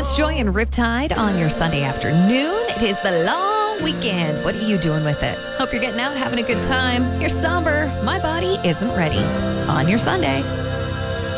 It's Joy and Riptide on your Sunday afternoon. It is the long weekend. What are you doing with it? Hope you're getting out, having a good time. You're somber. My body isn't ready on your Sunday.